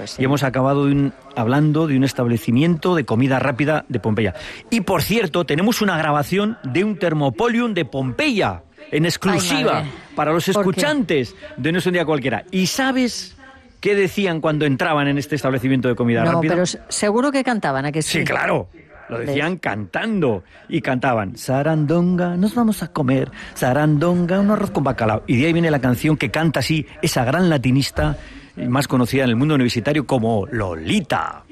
Pues sí. Y hemos acabado hablando de un establecimiento de comida rápida de Pompeya. Y por cierto, tenemos una grabación de un Thermopolium de Pompeya, en exclusiva, para los escuchantes de No es un día cualquiera. ¿Y sabes qué decían cuando entraban en este establecimiento de comida rápida? No, pero seguro que cantaban, ¿a que sí? Sí, claro. Lo decían cantando. Y cantaban: sarandonga, nos vamos a comer, sarandonga, un arroz con bacalao. Y de ahí viene la canción que canta así esa gran latinista, más conocida en el mundo universitario como Lolita.